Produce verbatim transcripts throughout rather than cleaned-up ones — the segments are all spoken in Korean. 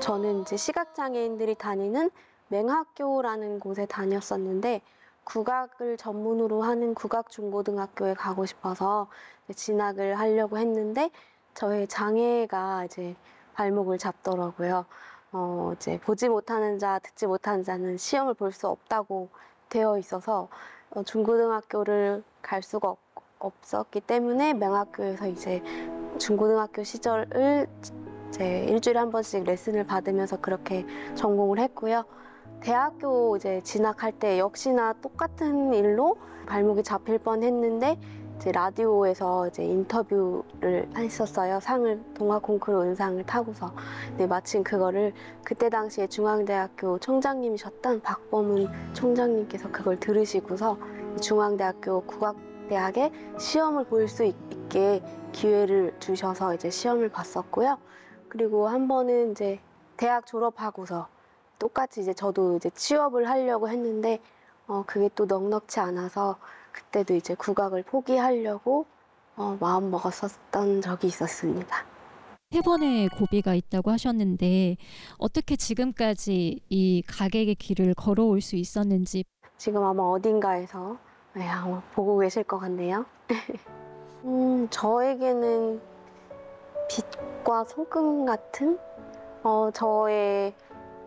저는 이제 시각장애인들이 다니는 맹학교라는 곳에 다녔었는데 국악을 전문으로 하는 국악중고등학교에 가고 싶어서 진학을 하려고 했는데 저의 장애가 이제 발목을 잡더라고요. 어, 이제 보지 못하는 자, 듣지 못하는 자는 시험을 볼 수 없다고 되어 있어서 어, 중고등학교를 갈 수가 없, 없었기 때문에 맹학교에서 이제 중고등학교 시절을 이제 일주일에 한 번씩 레슨을 받으면서 그렇게 전공을 했고요. 대학교 이제 진학할 때 역시나 똑같은 일로 발목이 잡힐 뻔했는데 이제 라디오에서 이제 인터뷰를 했었어요. 상을 동아 콩쿠르 은상을 타고서. 근데 마침 그거를 그때 당시에 중앙대학교 총장님이셨던 박범은 총장님께서 그걸 들으시고서 중앙대학교 국악대학에 시험을 볼 수 있게 기회를 주셔서 이제 시험을 봤었고요. 그리고 한 번은 이제 대학 졸업하고서 똑같이 이제 저도 이제 취업을 하려고 했는데 어 그게 또 넉넉치 않아서 그때도 이제 국악을 포기하려고 어 마음 먹었었던 적이 있었습니다. 세 번의 고비가 있다고 하셨는데 어떻게 지금까지 이 가객의 길을 걸어올 수 있었는지. 지금 아마 어딘가에서 네, 아마 보고 계실 것 같네요. 음, 저에게는 빛과 소금 같은 어, 저의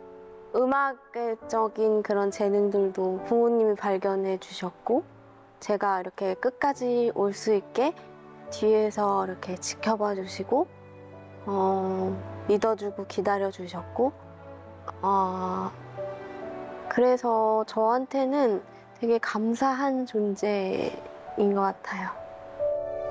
음악적인 그런 재능들도 부모님이 발견해 주셨고 제가 이렇게 끝까지 올 수 있게 뒤에서 이렇게 지켜봐 주시고 어, 믿어주고 기다려 주셨고 어, 그래서 저한테는 되게 감사한 존재인 것 같아요.